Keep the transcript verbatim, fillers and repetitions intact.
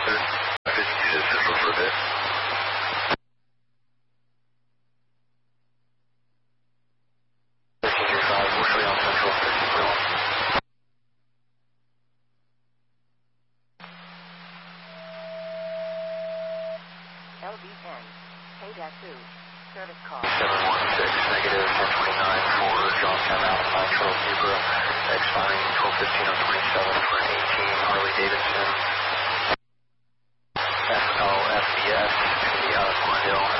fifty-two Central for a bit. fifteen thirty-five, we'll show you on Central, fifteen forty-one. L V ten, K-two, service call. seven one six, negative ten twenty-nine for Johnstown Mountain Nitro Zebra, expiring twelve fifteen oh twenty-seven for an eighteen Harley Davidson F L F B S, to be out of Glendale.